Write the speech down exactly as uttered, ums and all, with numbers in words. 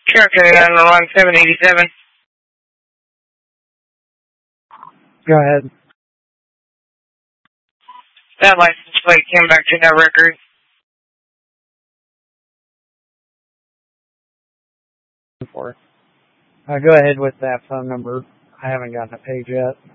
Cherokee nine one one seven eighty-seven. Go ahead. That license plate came back to no record. For. Uh, go ahead with that phone number. I haven't gotten a page yet.